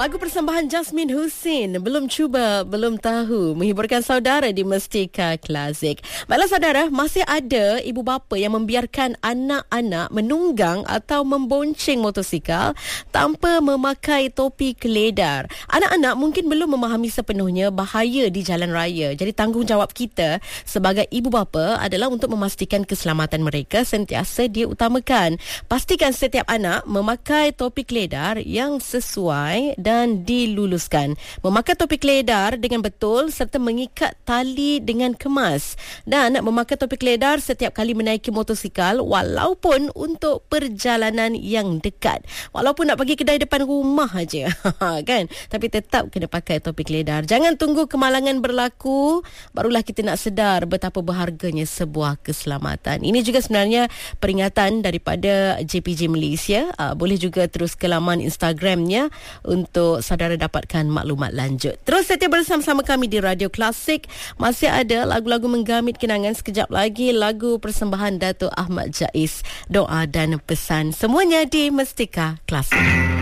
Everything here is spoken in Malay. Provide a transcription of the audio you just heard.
Lagu persembahan Jasmine Hussein, Belum Cuba, Belum Tahu, menghiburkan saudara di Mestika Klasik. Baiklah saudara, masih ada ibu bapa yang membiarkan anak-anak menunggang atau membonceng motosikal tanpa memakai topi keledar. Anak-anak mungkin belum memahami sepenuhnya bahaya di jalan raya. Jadi tanggungjawab kita sebagai ibu bapa adalah untuk memastikan keselamatan mereka sentiasa diutamakan. Pastikan setiap anak memakai topi keledar yang sesuai dan diluluskan. Memakai topi keledar dengan betul serta mengikat tali dengan kemas. Dan memakai topi keledar setiap kali menaiki motosikal walaupun untuk perjalanan yang dekat. Walaupun nak pergi kedai depan rumah aja, kan? Tapi tetap kena pakai topi keledar. Jangan tunggu kemalangan berlaku barulah kita nak sedar betapa berharganya sebuah keselamatan. Ini juga sebenarnya peringatan daripada JPJ Malaysia. Boleh juga terus ke laman Instagramnya untuk saudara dapatkan maklumat lanjut. Terus setia bersama-sama kami di Radio Klasik. Masih ada lagu-lagu menggamit kenangan. Sekejap lagi lagu persembahan Dato' Ahmad Jais, Doa dan Pesan. Semuanya di Mestika Klasik.